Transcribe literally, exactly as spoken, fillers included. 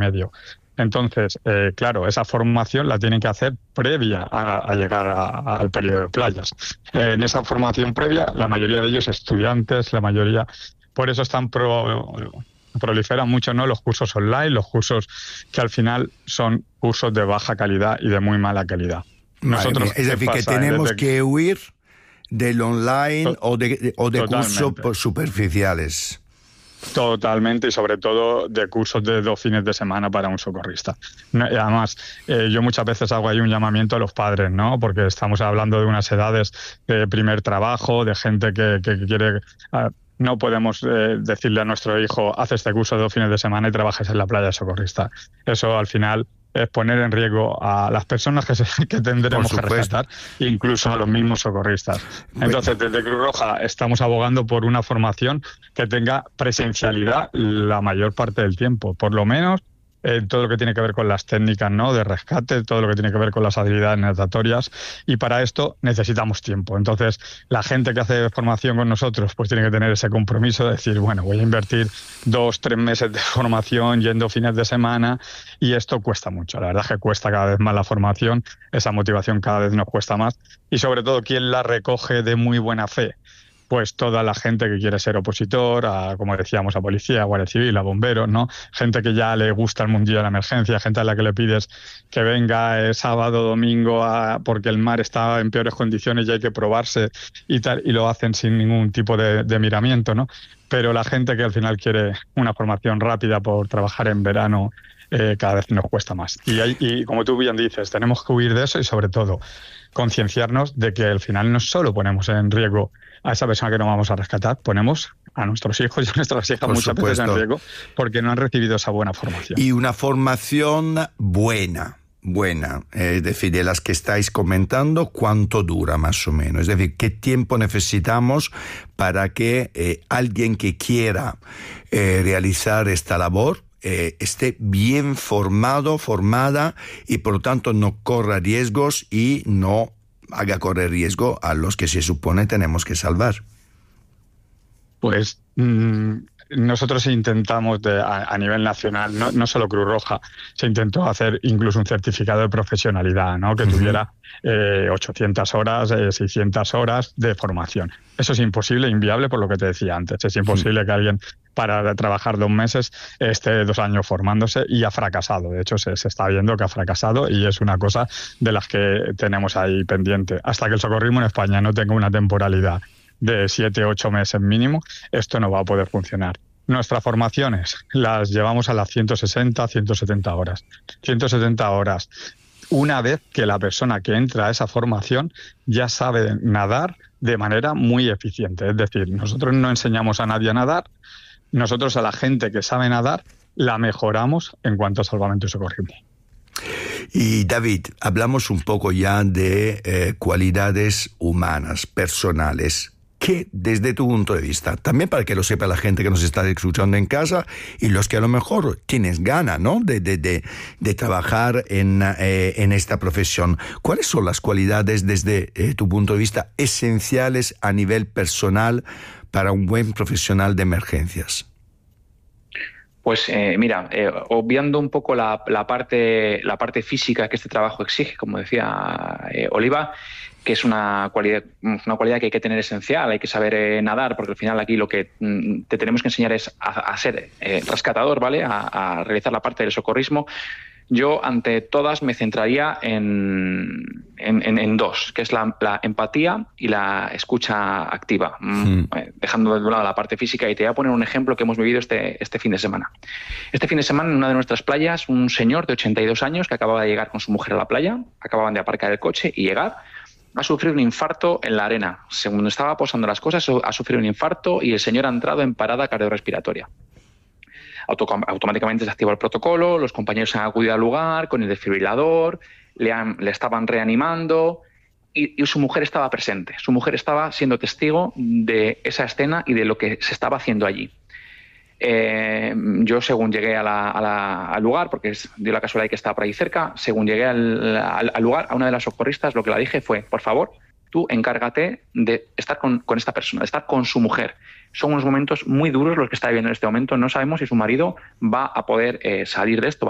medio. Entonces, eh, claro, esa formación la tienen que hacer previa a, a llegar a, al periodo de playas. Eh, en esa formación previa, la mayoría de ellos estudiantes, la mayoría, por eso están pro, proliferan mucho, ¿no?, los cursos online, los cursos que al final son cursos de baja calidad y de muy mala calidad. Nosotros, es decir, que tenemos Desde... que huir del online to- o de, o de cursos superficiales. Totalmente, y sobre todo de cursos de dos fines de semana para un socorrista. No, y además, eh, yo muchas veces hago ahí un llamamiento a los padres, ¿no? Porque estamos hablando de unas edades de primer trabajo, de gente que, que quiere... Uh, no podemos eh, decirle a nuestro hijo, haz este curso de dos fines de semana y trabajes en la playa de socorrista. Eso al final es poner en riesgo a las personas que, se, que tendremos que rescatar, incluso a los mismos socorristas. Entonces, desde Cruz Roja estamos abogando por una formación que tenga presencialidad la mayor parte del tiempo, por lo menos eh, todo lo que tiene que ver con las técnicas, ¿no?, de rescate, todo lo que tiene que ver con las habilidades natatorias, y para esto necesitamos tiempo. Entonces, la gente que hace formación con nosotros pues tiene que tener ese compromiso de decir, bueno, voy a invertir dos, tres meses de formación yendo fines de semana, y esto cuesta mucho. La verdad es que cuesta cada vez más la formación, esa motivación cada vez nos cuesta más, y sobre todo, ¿quién la recoge de muy buena fe? Pues toda la gente que quiere ser opositor, a, como decíamos, a policía, a guardia civil, a bomberos, ¿no? Gente que ya le gusta el mundillo de la emergencia, gente a la que le pides que venga el sábado, domingo, a, porque el mar está en peores condiciones y hay que probarse y tal, y lo hacen sin ningún tipo de, de miramiento, ¿no? Pero la gente que al final quiere una formación rápida por trabajar en verano, eh, cada vez nos cuesta más. Y, hay, y como tú bien dices, tenemos que huir de eso y sobre todo concienciarnos de que al final no solo ponemos en riesgo a esa persona que no vamos a rescatar, ponemos a nuestros hijos y a nuestras hijas muchas supuesto. veces en riesgo porque no han recibido esa buena formación. Y una formación buena, buena, es decir, de las que estáis comentando, ¿cuánto dura más o menos? Es decir, ¿qué tiempo necesitamos para que eh, alguien que quiera eh, realizar esta labor Eh, esté bien formado, formada, y por lo tanto no corra riesgos y no haga correr riesgo a los que se supone tenemos que salvar? Pues mmm, nosotros intentamos de, a, a nivel nacional, no, no solo Cruz Roja, se intentó hacer incluso un certificado de profesionalidad, ¿no?, que uh-huh. tuviera eh, ochocientas horas, eh, seiscientas horas de formación. Eso es imposible, inviable, por lo que te decía antes. Es imposible uh-huh. que alguien para trabajar dos meses esté dos años formándose, y ha fracasado. De hecho, se, se está viendo que ha fracasado, y es una cosa de las que tenemos ahí pendiente. Hasta que el socorrismo en España no tenga una temporalidad de siete, ocho meses mínimo, esto no va a poder funcionar. Nuestras formaciones las llevamos a las ciento sesenta, ciento setenta horas. ciento setenta horas. Una vez que la persona que entra a esa formación ya sabe nadar de manera muy eficiente. Es decir, nosotros no enseñamos a nadie a nadar, nosotros a la gente que sabe nadar la mejoramos en cuanto a salvamento y socorrismo. Y David, hablamos un poco ya de eh, cualidades humanas, personales. ¿Qué, desde tu punto de vista, también para que lo sepa la gente que nos está escuchando en casa y los que a lo mejor tienes ganas, ¿no?, de, de, de, de trabajar en, eh, en esta profesión, ¿cuáles son las cualidades desde eh, tu punto de vista esenciales a nivel personal para un buen profesional de emergencias? Pues eh, mira, eh, obviando un poco la, la, parte, la parte física que este trabajo exige, como decía eh, Oliva, que es una cualidad, una cualidad que hay que tener esencial, hay que saber eh, nadar, porque al final aquí lo que mm, te tenemos que enseñar es a, a ser eh, rescatador, ¿vale?, a, a realizar la parte del socorrismo. Yo, ante todas, me centraría en, en, en, en dos, que es la, la empatía y la escucha activa, mm. eh, dejando de un lado la parte física. Y te voy a poner un ejemplo que hemos vivido este, este fin de semana. Este fin de semana, en una de nuestras playas, un señor de ochenta y dos años que acababa de llegar con su mujer a la playa, acababan de aparcar el coche y llegar, ha sufrido un infarto en la arena. Según estaba posando las cosas, ha sufrido un infarto y el señor ha entrado en parada cardiorrespiratoria. Automáticamente se activa el protocolo, los compañeros han acudido al lugar con el desfibrilador, le, han, le estaban reanimando y, y su mujer estaba presente. Su mujer estaba siendo testigo de esa escena y de lo que se estaba haciendo allí. Eh, yo, según llegué a la, a la, al lugar, porque es, dio la casualidad que estaba por ahí cerca, según llegué al, al, al lugar, a una de las socorristas lo que la dije fue: por favor, tú encárgate de estar con, con esta persona, de estar con su mujer. Son unos momentos muy duros los que está viviendo en este momento. No sabemos si su marido va a poder eh, salir de esto,